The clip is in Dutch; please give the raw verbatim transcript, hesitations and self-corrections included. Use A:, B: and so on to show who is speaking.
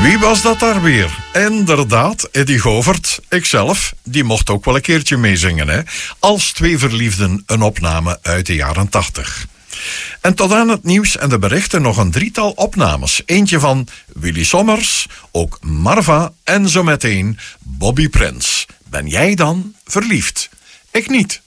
A: Wie was dat daar weer? Inderdaad, Eddie Govert, ikzelf, die mocht ook wel een keertje meezingen, hè? Als twee verliefden, een opname uit de jaren tachtig. En tot aan het nieuws en de berichten nog een drietal opnames. Eentje van Willy Sommers, ook Marva en zo meteen Bobby Prins. Ben jij dan verliefd? Ik niet.